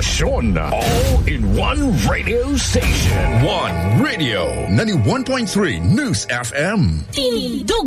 impormasyon. All in one radio station. One Radio 91.3 News FM. Tinidog